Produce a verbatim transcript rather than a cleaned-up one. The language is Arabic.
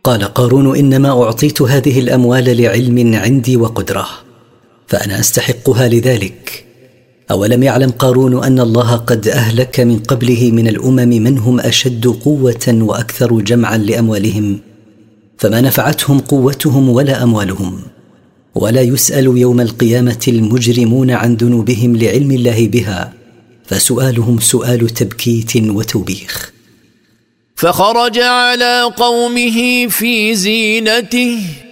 قال قارون: إنما أعطيت هذه الأموال لعلم عندي وقدرة، فأنا أستحقها لذلك. أولم يعلم قارون أن الله قد أهلك من قبله من الأمم من هم أشد قوة وأكثر جمعا لأموالهم، فما نفعتهم قوتهم ولا أموالهم، ولا يسأل يوم القيامة المجرمون عن ذنوبهم لعلم الله بها، فسؤالهم سؤال تبكيت وتوبيخ. فخرج على قومه في زينته